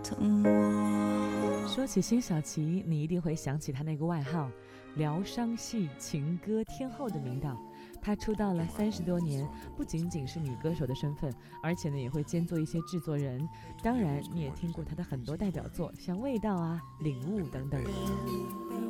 疼我。 说起辛晓琪，你一定会想起她那个外号疗伤系情歌天后的名档。她出道了30多年，不仅仅是女歌手的身份，而且呢也会兼做一些制作人。当然你也听过她的很多代表作，像味道啊、领悟等等。